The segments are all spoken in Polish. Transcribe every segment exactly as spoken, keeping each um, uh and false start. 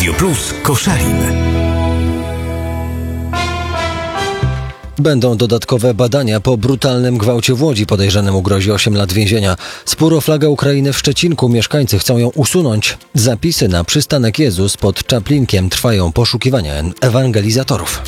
Radio Plus Koszalin. Będą dodatkowe badania po brutalnym gwałcie w Łodzi. Podejrzanemu grozi osiem lat więzienia. Spór o flagę Ukrainy w Szczecinku. Mieszkańcy chcą ją usunąć. Zapisy na przystanek Jezus pod Czaplinkiem. Trwają poszukiwania ewangelizatorów.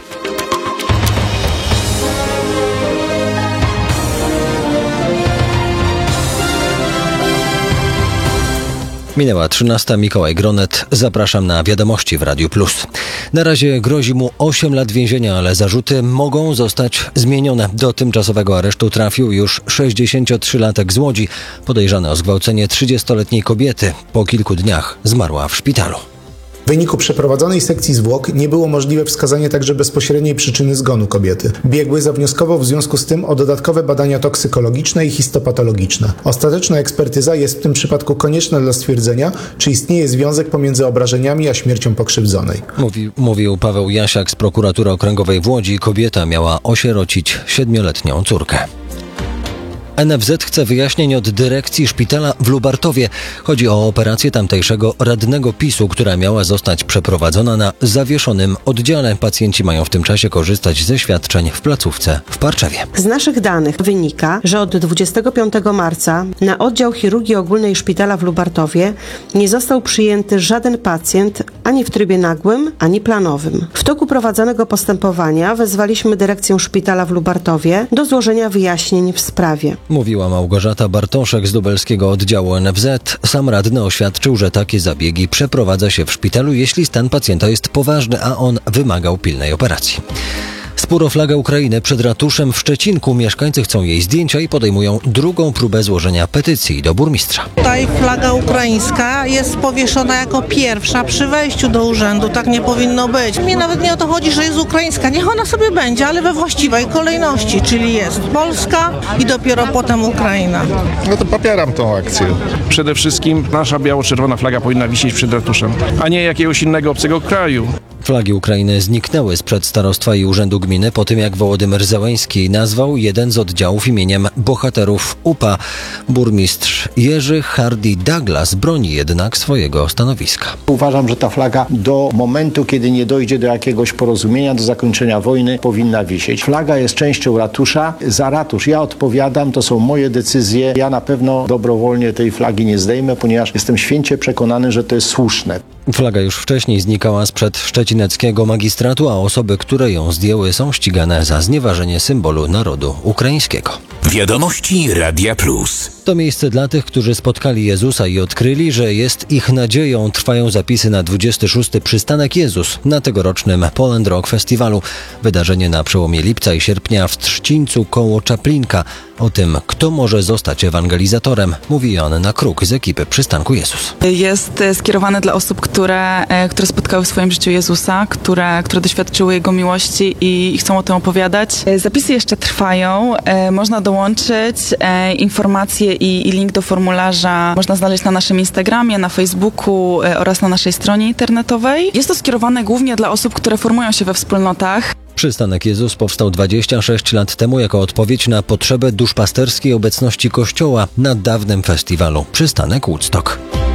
Minęła trzynasta. Mikołaj Gronet. Zapraszam na wiadomości w Radiu Plus. Na razie grozi mu osiem lat więzienia, ale zarzuty mogą zostać zmienione. Do tymczasowego aresztu trafił już sześćdziesięciotrzylatek z Łodzi, podejrzany o zgwałcenie trzydziestoletniej kobiety. Po kilku dniach zmarła w szpitalu. W wyniku przeprowadzonej sekcji zwłok nie było możliwe wskazanie także bezpośredniej przyczyny zgonu kobiety. Biegły zawnioskował w związku z tym o dodatkowe badania toksykologiczne i histopatologiczne. Ostateczna ekspertyza jest w tym przypadku konieczna dla stwierdzenia, czy istnieje związek pomiędzy obrażeniami a śmiercią pokrzywdzonej. Mówi, mówił Paweł Jasiak z prokuratury okręgowej w Łodzi. Kobieta miała osierocić siedmioletnią córkę. N F Z chce wyjaśnień od dyrekcji szpitala w Lubartowie. Chodzi o operację tamtejszego radnego PiSu, która miała zostać przeprowadzona na zawieszonym oddziale. Pacjenci mają w tym czasie korzystać ze świadczeń w placówce w Parczewie. Z naszych danych wynika, że od dwudziestego piątego marca na oddział chirurgii ogólnej szpitala w Lubartowie nie został przyjęty żaden pacjent ani w trybie nagłym, ani planowym. W toku prowadzonego postępowania wezwaliśmy dyrekcję szpitala w Lubartowie do złożenia wyjaśnień w sprawie. Mówiła Małgorzata Bartoszek z lubelskiego oddziału N F Z. Sam radny oświadczył, że takie zabiegi przeprowadza się w szpitalu, jeśli stan pacjenta jest poważny, a on wymagał pilnej operacji. Spór o flagę Ukrainy przed ratuszem w Szczecinku. Mieszkańcy chcą jej zdjęcia i podejmują drugą próbę złożenia petycji do burmistrza. Tutaj flaga ukraińska jest powieszona jako pierwsza przy wejściu do urzędu. Tak nie powinno być. Mnie nawet nie o to chodzi, że jest ukraińska. Niech ona sobie będzie, ale we właściwej kolejności, czyli jest Polska i dopiero potem Ukraina. No to popieram tą akcję. Przede wszystkim nasza biało-czerwona flaga powinna wisieć przed ratuszem, a nie jakiegoś innego obcego kraju. Flagi Ukrainy zniknęły sprzed starostwa i urzędu gminy po tym, jak Wołodymyr Zełenski nazwał jeden z oddziałów imieniem bohaterów U P A. Burmistrz Jerzy Hardy Douglas broni jednak swojego stanowiska. Uważam, że ta flaga do momentu, kiedy nie dojdzie do jakiegoś porozumienia, do zakończenia wojny, powinna wisieć. Flaga jest częścią ratusza. Za ratusz ja odpowiadam, to są moje decyzje. Ja na pewno dobrowolnie tej flagi nie zdejmę, ponieważ jestem święcie przekonany, że to jest słuszne. Flaga już wcześniej znikała sprzed szczecineckiego magistratu, a osoby, które ją zdjęły, są ścigane za znieważenie symbolu narodu ukraińskiego. Wiadomości Radia Plus. To miejsce dla tych, którzy spotkali Jezusa i odkryli, że jest ich nadzieją. Trwają zapisy na dwudziesty szósty Przystanek Jezus na tegorocznym Poland Rock Festiwalu. Wydarzenie na przełomie lipca i sierpnia w Trzcińcu koło Czaplinka. O tym, kto może zostać ewangelizatorem, mówi Joanna Kruk z ekipy Przystanku Jezus. Jest skierowane dla osób, które, które spotkały w swoim życiu Jezusa, które, które doświadczyły Jego miłości i chcą o tym opowiadać. Zapisy jeszcze trwają. Można dołączyć. Informacje i, i link do formularza można znaleźć na naszym Instagramie, na Facebooku oraz na naszej stronie internetowej. Jest to skierowane głównie dla osób, które formują się we wspólnotach. Przystanek Jezus powstał dwadzieścia sześć lat temu jako odpowiedź na potrzebę duszpasterskiej obecności Kościoła na dawnym festiwalu Przystanek Woodstock.